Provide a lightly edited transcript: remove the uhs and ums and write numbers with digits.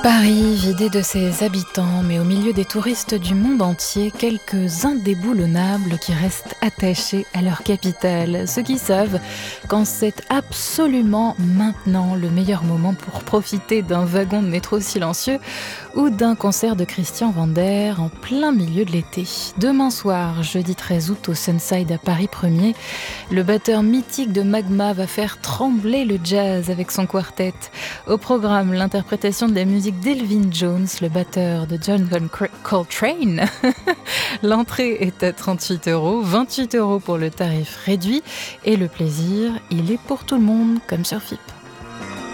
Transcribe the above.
Paris, vidé de ses habitants, mais au milieu des touristes du monde entier, quelques indéboulonnables qui restent attachés à leur capitale. Ceux qui savent quand c'est absolument maintenant le meilleur moment pour profiter d'un wagon de métro silencieux ou d'un concert de Christian Vander en plein milieu de l'été. Demain soir, jeudi 13 août, au Sunside à Paris 1er, le batteur mythique de Magma va faire trembler le jazz avec son quartet. Au programme, l'interprétation de la musique d'Elvin Jones, le batteur de John Coltrane. L'entrée est à 38 €, 28 € pour le tarif réduit. Et le plaisir, il est pour tout le monde, comme sur FIP.